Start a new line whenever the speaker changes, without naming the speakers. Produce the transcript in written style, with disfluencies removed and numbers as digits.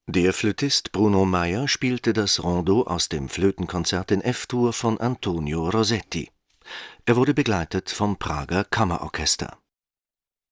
Der Flötist Bruno Meyer spielte das Rondo aus dem Flötenkonzert in F-Dur von Antonio Rosetti. Er wurde begleitet vom Prager Kammerorchester